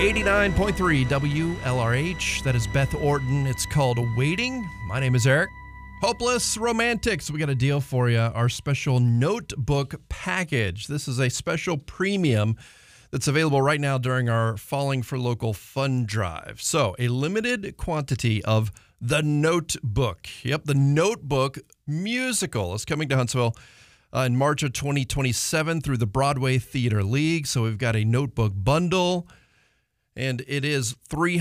89.3 WLRH. That is Beth Orton. It's called Waiting. My name is Eric. Hopeless Romantics. We got a deal for you. Our special notebook package. This is a special premium that's available right now during our Falling for Local fund drive. So, a limited quantity of The Notebook. Yep, The Notebook musical is coming to Huntsville in March of 2027 through the Broadway Theater League. So, we've got a notebook bundle, and it is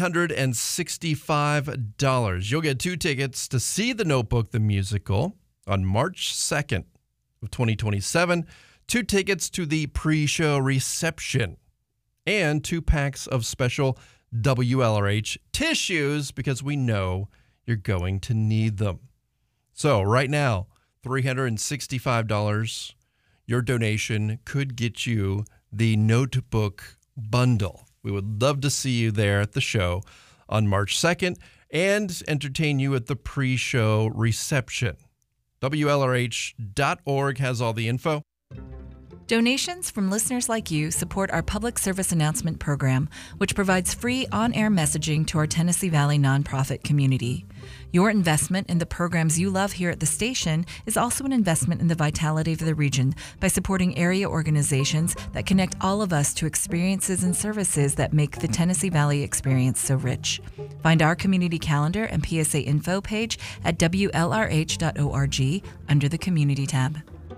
$365. You'll get 2 tickets to see The Notebook, the musical, on March 2nd of 2027. 2 tickets to the pre-show reception, and 2 packs of special WLRH tissues because we know you're going to need them. So right now, $365. Your donation could get you the Notebook bundle. We would love to see you there at the show on March 2nd and entertain you at the pre-show reception. WLRH.org has all the info. Donations from listeners like you support our public service announcement program, which provides free on-air messaging to our Tennessee Valley nonprofit community. Your investment in the programs you love here at the station is also an investment in the vitality of the region by supporting area organizations that connect all of us to experiences and services that make the Tennessee Valley experience so rich. Find our community calendar and PSA info page at WLRH.org under the Community tab.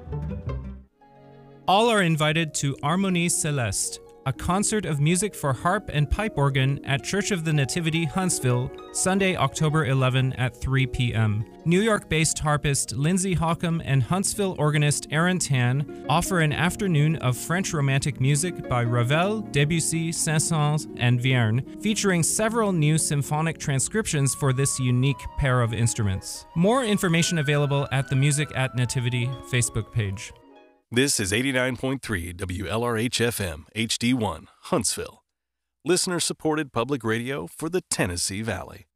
All are invited to Harmonie Celeste, a concert of music for harp and pipe organ at Church of the Nativity, Huntsville, Sunday, October 11 at 3 p.m. New York-based harpist Lindsay Hockham and Huntsville organist Aaron Tan offer an afternoon of French Romantic music by Ravel, Debussy, Saint-Saëns, and Vierne, featuring several new symphonic transcriptions for this unique pair of instruments. More information available at the Music at Nativity Facebook page. This is 89.3 WLRH-FM HD1, Huntsville. Listener-supported public radio for the Tennessee Valley.